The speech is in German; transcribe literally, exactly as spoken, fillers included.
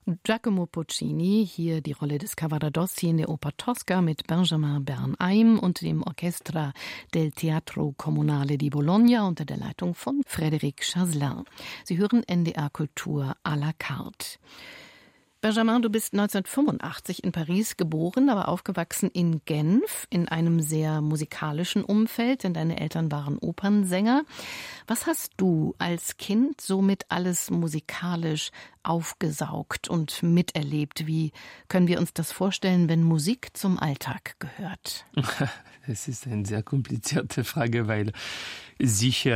Giacomo Puccini, hier die Rolle des Cavaradossi in der Oper Tosca mit Benjamin Bernheim und dem Orchestra del Teatro Comunale di Bologna unter der Leitung von Frédéric Chaslin. Sie hören N D R Kultur à la carte. Benjamin, du bist neunzehnhundertfünfundachtzig in Paris geboren, aber aufgewachsen in Genf, in einem sehr musikalischen Umfeld, denn deine Eltern waren Opernsänger. Was hast du als Kind somit alles musikalisch aufgesaugt und miterlebt? Wie können wir uns das vorstellen, wenn Musik zum Alltag gehört? Es ist eine sehr komplizierte Frage, weil sicher